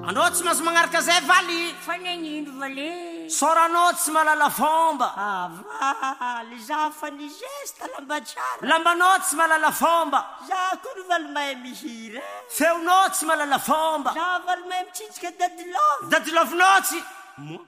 anao tsy mahazo magnaraka zay valy fa nenindro vale soranao tsy malala fomba ava le za fa ny geste lamba tsara lambanao tsy malala fomba za koa ny valy-mahay mihira feonao tsy malala fomba za valy-mahay mitsitsika dadilovy dadilovinao tsy